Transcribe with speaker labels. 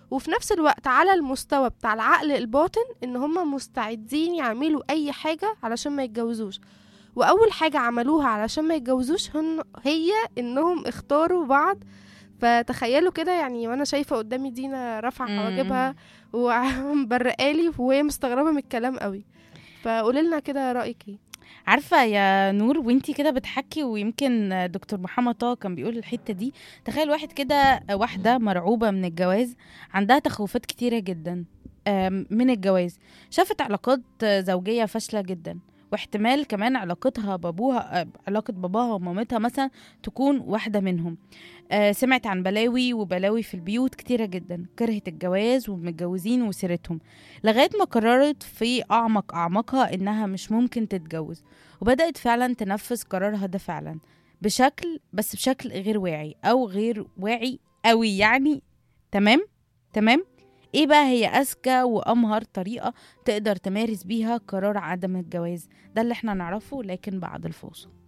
Speaker 1: وفي نفس الوقت على المستوى بتاع العقل الباطن ان هم مستعدين يعملوا اي حاجة علشان ما يتجوزوش. واول حاجة عملوها علشان ما يتجوزوش هي انهم اختاروا بعض. فتخيلوا كده يعني، وانا شايفة قدامي دينا رافعة حواجبها
Speaker 2: امم
Speaker 1: ومبرقالي وهي مستغربة من الكلام قوي. فقوليلنا كده رأيك ايه؟
Speaker 2: عارفة يا نور، وانتي كده بتحكي، ويمكن دكتور محمد طه كان بيقول الحتة دي. تخيل واحد كده، واحدة مرعوبة من الجواز، عندها تخوفات كتيرة جدا من الجواز. شافت علاقات زوجية فاشلة جدا، واحتمال كمان علاقتها بابوها، علاقة باباها ومامتها مثلا تكون واحدة منهم. سمعت عن بلاوي وبلاوي في البيوت كتيرة جدا، كرهت الجواز والمتجوزين وسيرتهم، لغاية ما قررت في أعمق أعمقها إنها مش ممكن تتجوز. وبدأت فعلا تنفذ قرارها ده فعلا، بشكل غير واعي أو غير واعي قوي يعني. تمام. تمام. ايه بقى هي اذكى وامهر طريقة تقدر تمارس بيها قرار عدم الجواز؟ ده اللي احنا نعرفه، لكن بعد الفاصل.